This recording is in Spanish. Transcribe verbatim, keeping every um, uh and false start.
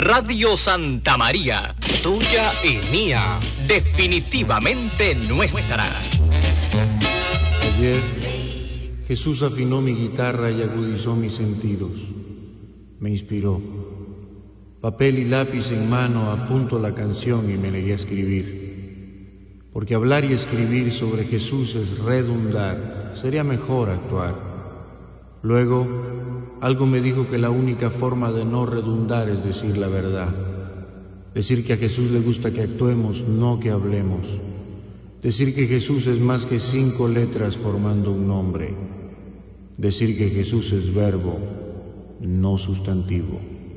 Radio Santa María, tuya y mía, definitivamente nuestra. Ayer Jesús afinó mi guitarra y agudizó mis sentidos. Me inspiró. Papel y lápiz en mano apunto la canción y me negué a escribir. Porque hablar y escribir sobre Jesús es redundar, sería mejor actuar. Luego, algo me dijo que la única forma de no redundar es decir la verdad. Decir que a Jesús le gusta que actuemos, no que hablemos. Decir que Jesús es más que cinco letras formando un nombre. Decir que Jesús es verbo, no sustantivo.